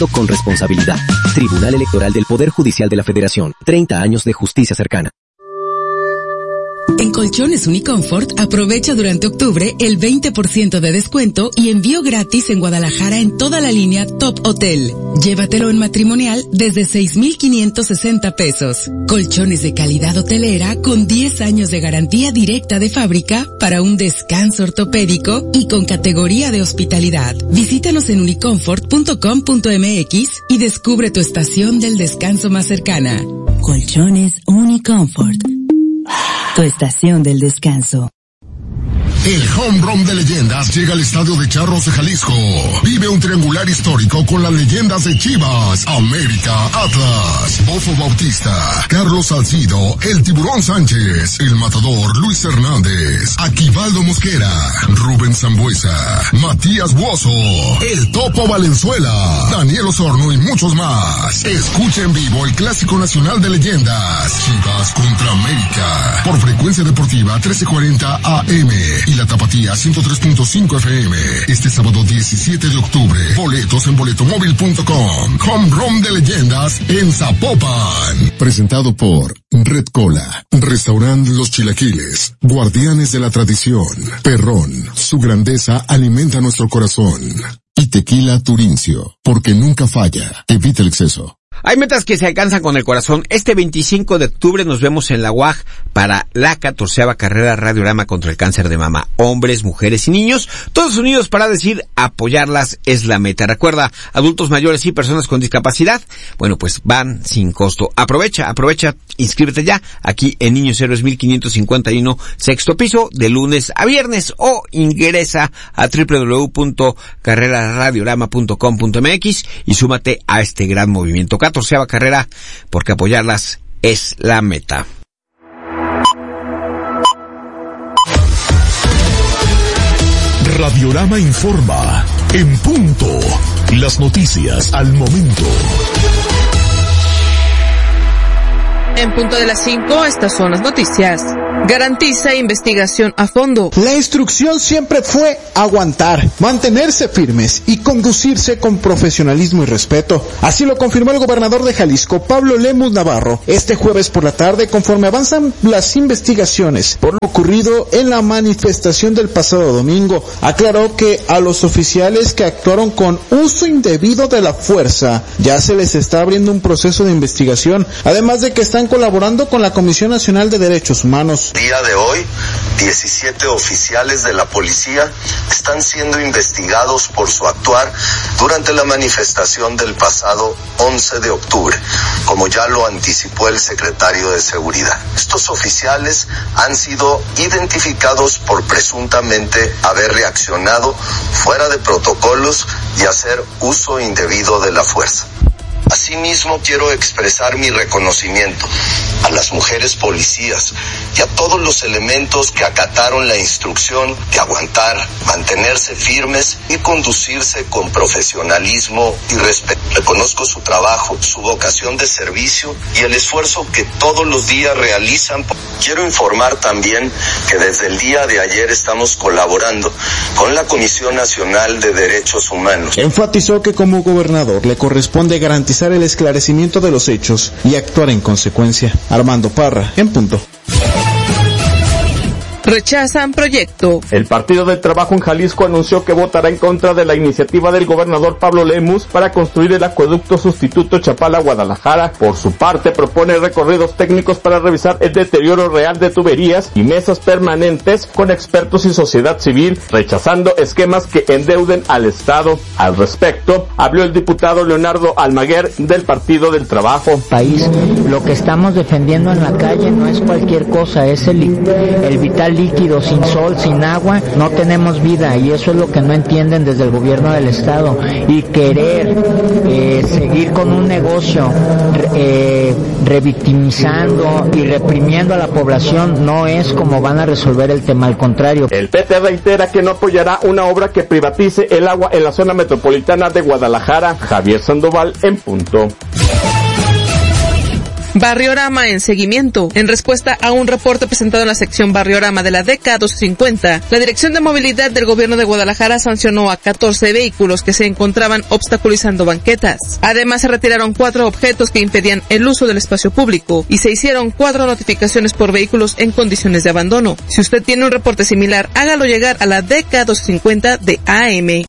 con responsabilidad. Tribunal Electoral del Poder Judicial de la Federación. 30 años de justicia cercana. En Colchones Uniconfort, aprovecha durante octubre el 20% de descuento y envío gratis en Guadalajara en toda la línea Top Hotel. Llévatelo en matrimonial desde 6,560 pesos. Colchones de calidad hotelera con 10 años de garantía directa de fábrica para un descanso ortopédico y con categoría de hospitalidad. Visítanos en uniconfort.com.mx y descubre tu estación del descanso más cercana. Colchones Uniconfort. Tu estación del descanso. El Home Run de Leyendas llega al Estadio de Charros de Jalisco. Vive un triangular histórico con las leyendas de Chivas, América, Atlas, Bofo Bautista, Carlos Salcido, el Tiburón Sánchez, el Matador Luis Hernández, Aquivaldo Mosquera, Rubén Sambuesa, Matías Buoso, el Topo Valenzuela, Daniel Osorno y muchos más. Escucha en vivo el Clásico Nacional de Leyendas, Chivas contra América, por Frecuencia Deportiva 1340 AM. Y la Tapatía 103.5 FM. Este sábado 17 de octubre. Boletos en boletomóvil.com. Home Run de Leyendas en Zapopan. Presentado por Red Cola, Restaurant Los Chilaquiles, Guardianes de la Tradición, Perrón, su grandeza alimenta nuestro corazón. Y Tequila Turincio, porque nunca falla. Evita el exceso. Hay metas que se alcanzan con el corazón. Este 25 de octubre nos vemos en la UAG para la 14ª carrera Radiorama contra el cáncer de mama. Hombres, mujeres y niños, todos unidos para decir apoyarlas es la meta. Recuerda, adultos mayores y personas con discapacidad, bueno, pues van sin costo. Aprovecha, inscríbete ya aquí en Niños Héroes 1551, sexto piso, de lunes a viernes, o ingresa a www.carreraradiorama.com.mx y súmate a este gran movimiento. 14ª carrera, porque apoyarlas es la meta. Radiorama informa, en punto, las noticias al momento. En punto de las 5, estas son las noticias. Garantiza investigación a fondo. La instrucción siempre fue aguantar, mantenerse firmes y conducirse con profesionalismo y respeto. Así lo confirmó el gobernador de Jalisco, Pablo Lemus Navarro, este jueves por la tarde, conforme avanzan las investigaciones por lo ocurrido en la manifestación del pasado domingo. Aclaró que a los oficiales que actuaron con uso indebido de la fuerza ya se les está abriendo un proceso de investigación, además de que están colaborando con la Comisión Nacional de Derechos Humanos. Día de hoy, 17 oficiales de la policía están siendo investigados por su actuar durante la manifestación del pasado 11 de octubre, como ya lo anticipó el secretario de Seguridad. Estos oficiales han sido identificados por presuntamente haber reaccionado fuera de protocolos y hacer uso indebido de la fuerza. Asimismo, quiero expresar mi reconocimiento a las mujeres policías y a todos los elementos que acataron la instrucción de aguantar, mantenerse firmes y conducirse con profesionalismo y respeto. Reconozco su trabajo, su vocación de servicio y el esfuerzo que todos los días realizan. Quiero informar también que desde el día de ayer estamos colaborando con la Comisión Nacional de Derechos Humanos. Enfatizó que como gobernador le corresponde garantizar el esclarecimiento de los hechos y actuar en consecuencia. Armando Parra, en punto. Rechazan proyecto. El Partido del Trabajo en Jalisco anunció que votará en contra de la iniciativa del gobernador Pablo Lemus para construir el acueducto sustituto Chapala-Guadalajara. Por su parte, propone recorridos técnicos para revisar el deterioro real de tuberías y mesas permanentes con expertos y sociedad civil, rechazando esquemas que endeuden al Estado. Al respecto, habló el diputado Leonardo Almaguer del Partido del Trabajo. País, lo que estamos defendiendo en la calle no es cualquier cosa, es el vital líquido. Sin sol, sin agua, no tenemos vida, y eso es lo que no entienden desde el gobierno del Estado. Y querer seguir con un negocio revictimizando y reprimiendo a la población no es como van a resolver el tema, al contrario. El PT reitera que no apoyará una obra que privatice el agua en la zona metropolitana de Guadalajara. Javier Sandoval, en punto. Barriorama en seguimiento. En respuesta a un reporte presentado en la sección Barriorama de la DECA 1250, la Dirección de Movilidad del Gobierno de Guadalajara sancionó a 14 vehículos que se encontraban obstaculizando banquetas. Además, se retiraron 4 objetos que impedían el uso del espacio público y se hicieron 4 notificaciones por vehículos en condiciones de abandono. Si usted tiene un reporte similar, hágalo llegar a la DECA 250 de AM.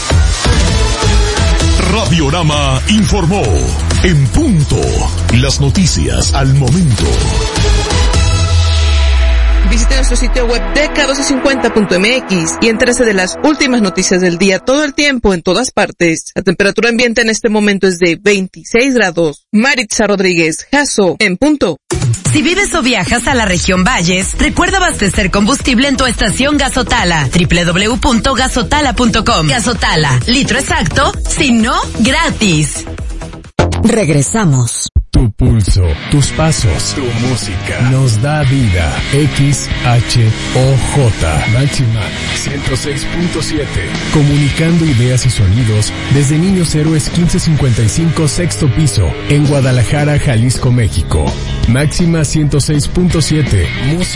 Radiorama informó. En punto. Las noticias al momento. Visite nuestro sitio web deca1250.mx y entérese de las últimas noticias del día todo el tiempo en todas partes. La temperatura ambiente en este momento es de 26 grados. Maritza Rodríguez, Jasso, en punto. Si vives o viajas a la región Valles, recuerda abastecer combustible en tu estación Gasotala. www.gasotala.com. Gasotala, litro exacto, si no, gratis. Regresamos. Tu pulso, tus pasos, tu música nos da vida. XHOJ Máxima 106.7. Comunicando ideas y sonidos desde Niños Héroes 1555 sexto piso en Guadalajara, Jalisco, México. Máxima 106.7. Música.